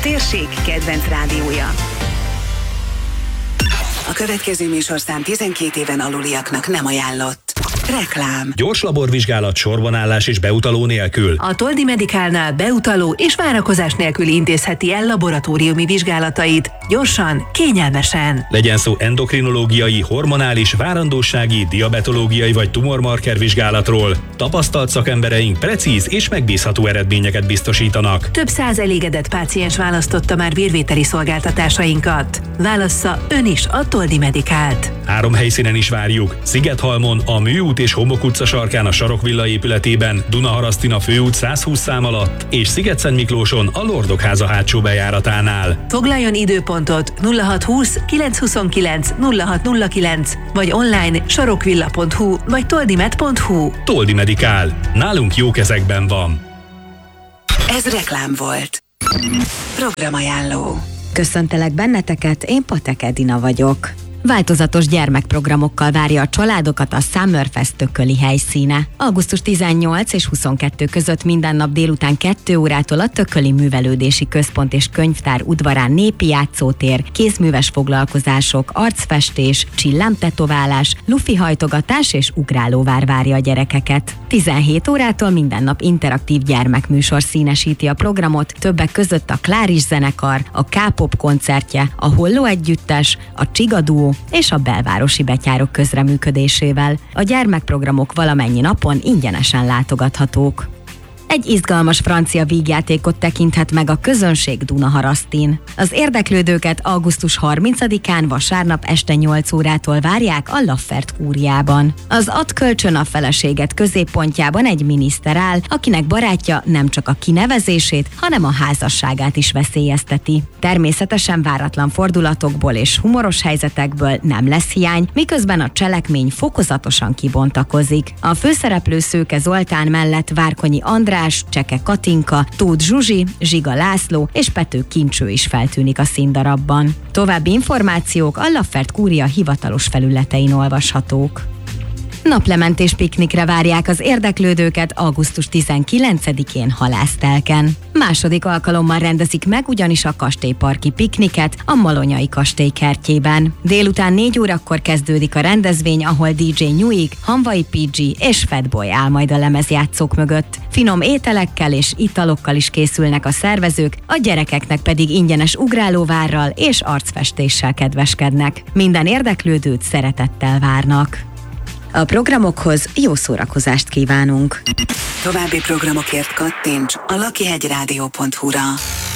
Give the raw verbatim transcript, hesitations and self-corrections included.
térség kedvenc rádiója. A következő műsorszám tizenkét éven aluliaknak nem ajánlott. Reklám. Gyors laborvizsgálat, sorbanállás és beutaló nélkül. A Toldi Medicalnál beutaló és várakozás nélkül intézheti el laboratóriumi vizsgálatait. Gyorsan, kényelmesen. Legyen szó endokrinológiai, hormonális, várandósági, diabetológiai vagy tumormarker vizsgálatról. Tapasztalt szakembereink precíz és megbízható eredményeket biztosítanak. Több száz elégedett páciens választotta már vérvételi szolgáltatásainkat. Válassza ön is a Toldi Medicalt. Három helyszínen is várjuk. Szigethalmon, a Műút és Homok utca sarkán a Sarokvilla épületében, Dunaharasztin főút százhúsz szám alatt, és Sziget-Szentmiklóson a Lordokháza hátsó bejáratánál. Foglaljon időpontot nulla hat húsz kilenc huszonkilenc nulla hat nulla kilenc vagy online sarokvilla pont hu vagy toldimed pont hu. Toldi Medical. Nálunk jó kezekben van. Ez reklám volt. Programajánló. Köszöntelek benneteket, én Patek Edina vagyok. Változatos gyermekprogramokkal várja a családokat a Summerfest tököli helyszíne. augusztus tizennyolc és huszonkettő között minden nap délután kettő órától a Tököli Művelődési Központ és Könyvtár udvarán népi játszótér, kézműves foglalkozások, arcfestés, csillámtetoválás, lufihajtogatás és ugrálóvár várja a gyerekeket. tizenhét órától minden nap interaktív gyermekműsor színesíti a programot, többek között a Kláris zenekar, a K-pop koncertje, a Holló együttes, a Csiga duó és a belvárosi betyárok közreműködésével. A gyermekprogramok valamennyi napon ingyenesen látogathatók. Egy izgalmas francia vígjátékot tekinthet meg a közönség Dunaharasztin. Az érdeklődőket augusztus harmincadikán vasárnap este nyolc órától várják a Laffert kúriában. Az Add kölcsön a feleséget középpontjában egy miniszter áll, akinek barátja nem csak a kinevezését, hanem a házasságát is veszélyezteti. Természetesen váratlan fordulatokból és humoros helyzetekből nem lesz hiány, miközben a cselekmény fokozatosan kibontakozik. A főszereplő Szőke Zoltán mellett Várkonyi András, Cseke Katinka, Tóth Zsuzsi, Zsiga László és Pető Kincső is feltűnik a színdarabban. További információk a Laffert kúria hivatalos felületein olvashatók. Naplementés piknikre várják az érdeklődőket augusztus tizenkilencedikén Halásztelken. Második alkalommal rendezik meg ugyanis a kastélyparki pikniket a Malonyai kastély kertjében. Délután négy órakor kezdődik a rendezvény, ahol dé dzsé Nyuik, Hanvai pé gé és Fatboy áll majd a lemezjátszók mögött. Finom ételekkel és italokkal is készülnek a szervezők, a gyerekeknek pedig ingyenes ugrálóvárral és arcfestéssel kedveskednek. Minden érdeklődőt szeretettel várnak. A programokhoz jó szórakozást kívánunk! További programokért kattints a lakihegyrádió pont hu-ra.